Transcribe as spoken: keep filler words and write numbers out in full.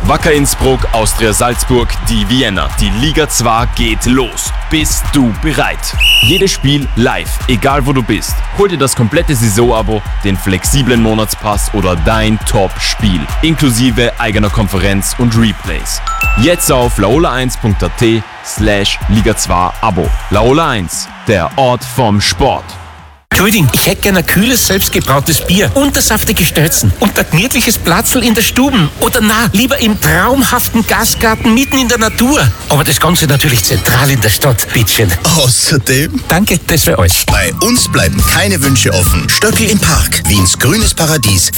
Wacker Innsbruck, Austria Salzburg, die Vienna. Die Liga zwei geht los. Bist du bereit? Jedes Spiel live, egal wo du bist. Hol dir das komplette Saisonabo, den flexiblen Monatspass oder dein Top-Spiel. Inklusive eigener Konferenz und Replays. Jetzt auf laola eins punkt at slash Liga zwei Abo. Laola eins, der Ort vom Sport. Grüding, ich hätte gerne ein kühles, selbstgebrautes Bier und ein saftige Stelzen und ein gemütliches Platzl in der Stube. Oder na, lieber im traumhaften Gastgarten mitten in der Natur. Aber das Ganze natürlich zentral in der Stadt. Bittschön. Außerdem... Danke, das für euch. Bei uns bleiben keine Wünsche offen. Stöckel im Park, Wiens grünes Paradies.